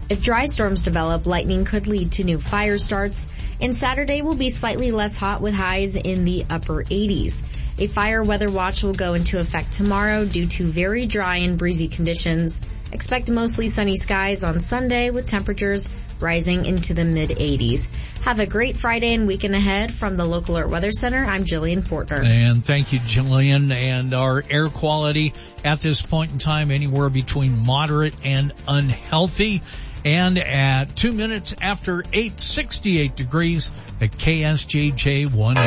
If dry storms develop, lightning could lead to new fire starts, and Saturday will be slightly less hot with highs in the upper 80s. A fire weather watch will go into effect tomorrow due to very dry and breezy conditions. Expect mostly sunny skies on Sunday with temperatures rising into the mid-80s. Have a great Friday and weekend ahead. From the Local Alert Weather Center, I'm Jillian Fortner. And thank you, Jillian. And our air quality at this point in time, anywhere between moderate and unhealthy. And at 2 minutes after 8, 68 degrees at KSJJ 1.